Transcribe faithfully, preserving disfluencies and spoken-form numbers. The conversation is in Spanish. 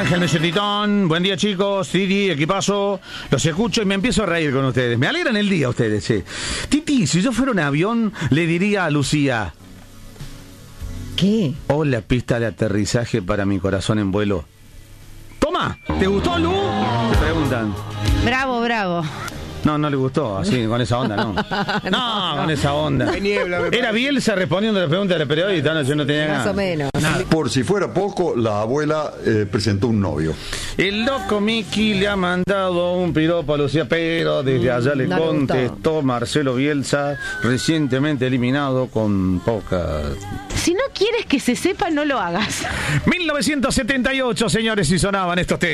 Ángel Mesetitón, buen día chicos, Titi, equipazo, los escucho y me empiezo a reír con ustedes, me alegran el día ustedes, sí. Titi, si yo fuera un avión, le diría a Lucía... ¿Qué? Hola, pista de aterrizaje para mi corazón en vuelo. Toma, ¿te gustó, Lu? Te preguntan. Bravo, bravo. No, no le gustó, así, con esa onda, no. No, con esa onda. Era Bielsa respondiendo a la pregunta de la periodista, no, yo no tenía Más nada. o menos. Nada. Por si fuera poco, la abuela eh, presentó un novio. El loco Miki le ha mandado un piropo a Lucía, pero desde allá le no le contestó Marcelo Bielsa, recientemente eliminado con poca... Si no quieres que se sepa, no lo hagas. mil novecientos setenta y ocho, señores, y sonaban estos temas.